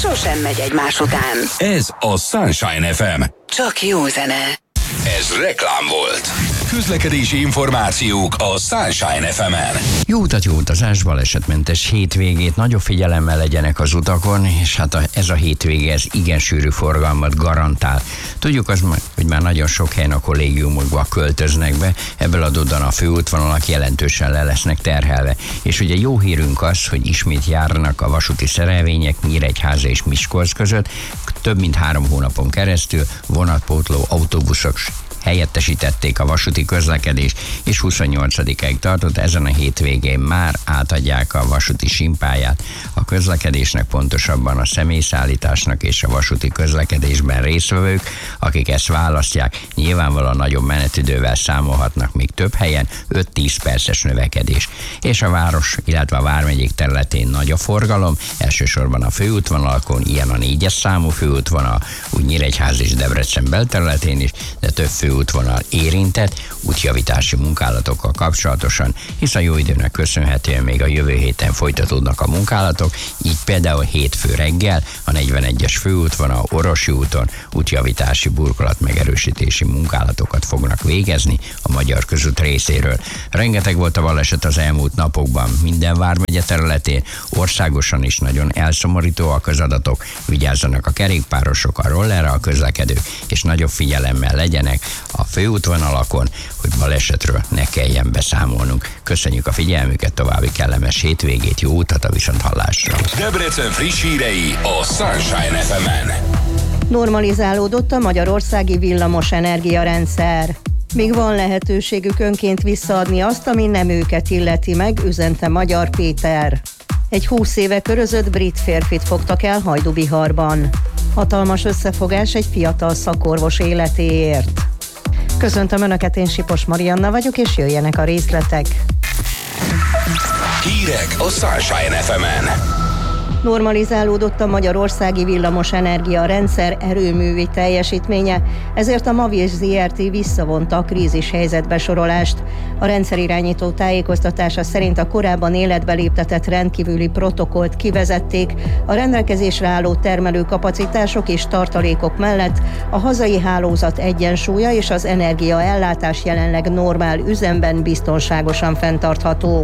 sosem megy egymás után. Ez a Sunshine FM. Csak jó zene. Ez reklám volt. Közlekedési információk a Sunshine FM-en. Jó utat, jó utazás, balesetmentes hétvégét, nagyobb figyelemmel legyenek az utakon, és hát ez a hétvége, ez igen sűrű forgalmat garantál. Tudjuk azt, hogy már nagyon sok helyen a kollégiumokba költöznek be, ebből adódóan a főútvonalak jelentősen le lesznek terhelve. És ugye jó hírünk az, hogy ismét járnak a vasúti szerelvények Nyíregyháza és Miskolc között, több mint 3 hónapon keresztül vonatpótló autóbuszok helyettesítették a vasúti közlekedést, és 28-ig tartott, ezen a hétvégén már átadják a vasúti simpáját a közlekedésnek, pontosabban a személyszállításnak és a vasúti közlekedésben résztvevők, akik ezt választják, nyilvánvalóan nagyobb menetidővel számolhatnak, még több helyen 5-10 perces növekedés. És a város, illetve a vármegyék területén nagy a forgalom, elsősorban a főútvonalakon, ilyen a 4-es számú főútvonal, úgy Nyíregyház és Debrecen belterületén is, de több főútvonal érintett útjavítási munkálatokkal kapcsolatosan, hisz a jó időnek köszönhetően még a jövő héten folytatódnak a munkálatok, így például hétfő reggel a 41-es főútvonal Orvosi úton útjavítási burkolat megerősítési munkálatokat fognak végezni a Magyar Közút részéről. Rengeteg volt a baleset az elmúlt napokban minden vármegye területén, országosan is nagyon elszomorítóak az adatok, vigyázzanak a kerékpárosok, a rollerrel közlekedők, és nagyobb figyelemmel legyenek a főútvonalakon, hogy balesetről ne kelljen beszámolnunk. Köszönjük a figyelmüket, további kellemes hétvégét, jó utat, a viszonthallásra. Debrecen friss hírei a Sunshine FM-en. Normalizálódott a magyarországi villamos energiarendszer. Még van lehetőségük önként visszaadni azt, ami nem őket illeti meg, üzente Magyar Péter. Egy 20 éve körözött brit férfit fogtak el Hajdúbiharban. Hatalmas összefogás egy fiatal szakorvos életéért. Köszöntöm Önöket, én Sipos Marianna vagyok, és jöjjenek a részletek. Hírek a Sunshine FM-en. Normalizálódott a magyarországi villamos energiarendszer erőművi teljesítménye, ezért a Mavis Zrt. Visszavonta a krízis helyzetbe sorolást. A rendszerirányító tájékoztatása szerint a korábban életbe léptetett rendkívüli protokollt kivezették, a rendelkezésre álló termelőkapacitások és tartalékok mellett a hazai hálózat egyensúlya és az energiaellátás jelenleg normál üzemben biztonságosan fenntartható.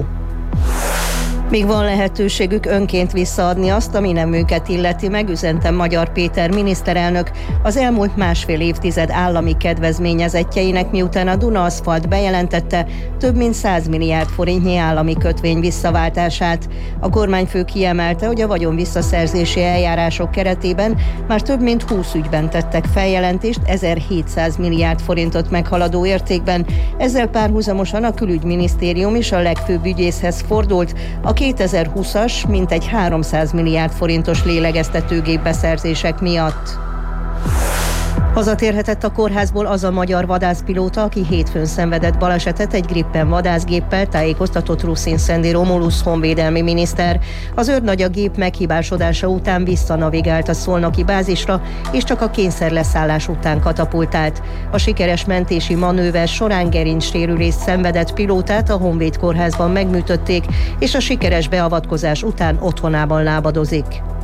Még van lehetőségük önként visszaadni azt, ami nem őket illeti meg, üzente Magyar Péter miniszterelnök az elmúlt másfél évtized állami kedvezményezettjeinek, miután a Duna Aszfalt bejelentette több mint 100 milliárd forintnyi állami kötvény visszaváltását. A kormányfő kiemelte, hogy a vagyon visszaszerzési eljárások keretében már több mint 20 ügyben tettek feljelentést 1700 milliárd forintot meghaladó értékben. Ezzel párhuzamosan a külügyminisztérium is a legfőbb ügyészhez fordult, a 2020-as mintegy 300 milliárd forintos lélegeztetőgép beszerzések miatt. Hazatérhetett a kórházból az a magyar vadászpilóta, aki hétfőn szenvedett balesetet egy Gripen vadászgéppel, tájékoztatott Ruszin Szendi Romulusz honvédelmi miniszter. Az őrnagy a gép meghibásodása után visszanavigált a szolnoki bázisra, és csak a kényszerleszállás után katapultált. A sikeres mentési manőver során gerincsérülést szenvedett pilótát a Honvéd kórházban megműtötték, és a sikeres beavatkozás után otthonában lábadozik.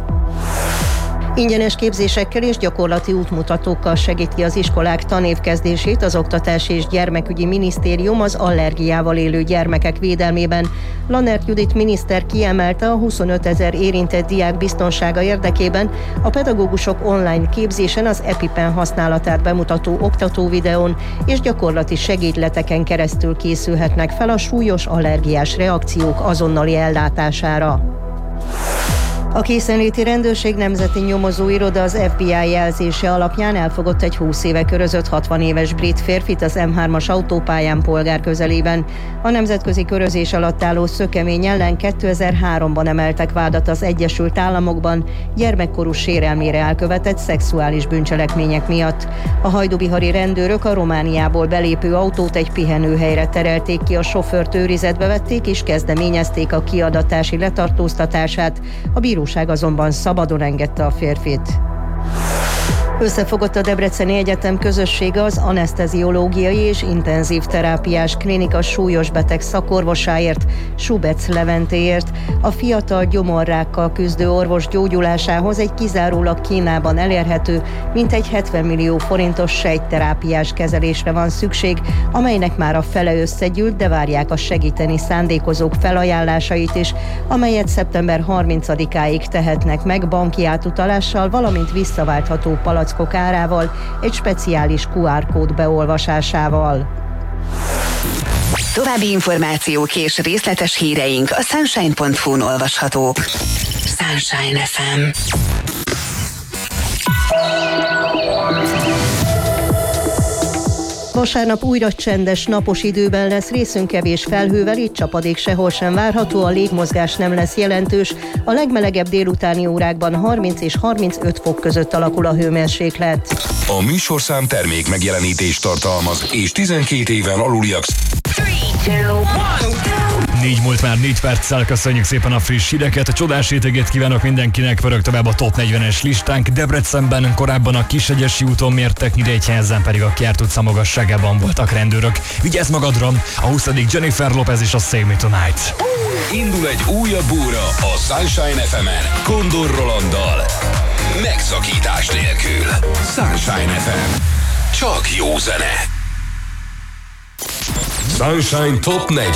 Ingyenes képzésekkel és gyakorlati útmutatókkal segíti az iskolák tanévkezdését az Oktatási és Gyermekügyi Minisztérium az allergiával élő gyermekek védelmében. Lannert Judit miniszter kiemelte, a 25 000 érintett diák biztonsága érdekében a pedagógusok online képzésen az EpiPen használatát bemutató oktatóvideón és gyakorlati segédleteken keresztül készülhetnek fel a súlyos allergiás reakciók azonnali ellátására. A készenléti rendőrség nemzeti nyomozóiroda az FBI jelzése alapján elfogott egy 20 éve körözött 60 éves brit férfit az M3-as autópályán Polgár közelében. A nemzetközi körözés alatt álló szökemény ellen 2003-ban emeltek vádat az Egyesült Államokban gyermekkorú sérelmére elkövetett szexuális bűncselekmények miatt. A hajdúbihari rendőrök a Romániából belépő autót egy pihenőhelyre terelték ki, a sofőrt őrizetbe vették és kezdeményezték a kiadatási letartóztatását. A bíróság azonban szabadon engedte a férfit. Összefogott a Debreceni Egyetem közössége az aneszteziológiai és intenzív terápiás klinika súlyos beteg szakorvosáért, Subec Leventéért. A fiatal gyomorrákkal küzdő orvos gyógyulásához egy kizárólag Kínában elérhető, mintegy 70 millió forintos sejtterápiás kezelésre van szükség, amelynek már a fele összegyűlt, de várják a segíteni szándékozók felajánlásait is, amelyet szeptember 30-áig tehetnek meg banki átutalással, valamint visszaváltható palackok árával, egy speciális QR kód beolvasásával. További információk és részletes híreink a sunshine.hu-n olvashatók. Sunshine FM. Vasárnap újra csendes, napos időben lesz, részünk kevés felhővel, itt csapadék sehol sem várható, a légmozgás nem lesz jelentős. A legmelegebb délutáni órákban 30 és 35 fok között alakul a hőmérséklet. A műsorszám termék megjelenítést tartalmaz, és 12 éven aluliak. 4 múlt már 4 perccel, köszönjük szépen a friss híreket, a csodás hétvégét kívánok mindenkinek, pörög tovább a top 40-es listánk. Debrecenben korábban a Kisegyesi úton mértek, Nyíregyházen pedig a Kjárt utca magasságában voltak rendőrök. Vigyázz magadra, a 20. Jennifer Lopez és a Save Me Tonight. Indul egy újabb óra a Sunshine FM-en, Kondor Rolanddal. Megszakítás nélkül. Sunshine FM. Csak jó zene. Sunshine Top 40.